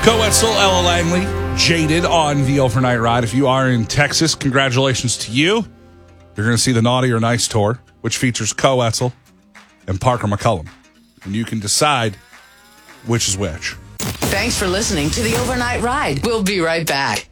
Coetzel, Ella Langley, Jaded on the overnight ride. If you are in Texas, congratulations to you. You're going to see the Naughty or Nice tour, which features Coetzel and Parker McCullum. And you can decide which is which. Thanks for listening to the overnight ride. We'll be right back.